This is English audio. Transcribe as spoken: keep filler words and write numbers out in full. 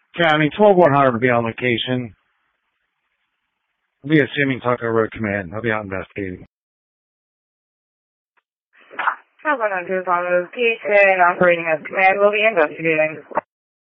County, twelve one hundred will be on location. We'll be assuming Tucker Road Command. I'll be out investigating. twelve one hundred is on location, operating as command. We'll be investigating.